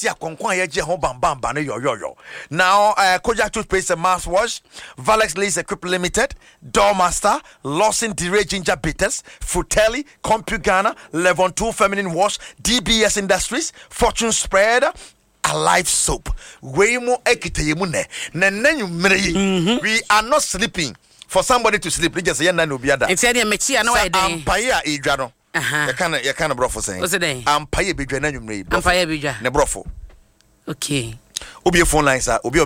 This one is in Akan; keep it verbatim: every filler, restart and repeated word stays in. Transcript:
si akonkwan ye je ho bam bam ba no yo yo yo. Now uh, Kojak toothpaste and mouthwash, Valex Lace Equip Limited, Doormaster, Lawson Dire Ginger Bitters, Frutelli, CompuGhana, Levon two Feminine Wash, D B S Industries, Fortune Spread, Alive Soap. We mo ekiteyemu ne. Nenenyu mre. We are not sleeping for somebody to sleep. Just say na no biada. It's any mechi ana wa dey. Ampaye a edwa no. Aha. You can you can brofo saying. What's the day? Ampaye bedwa na nwumre. Ampaye bedwa. Ne brofo. Okay. Obi phone lines are obi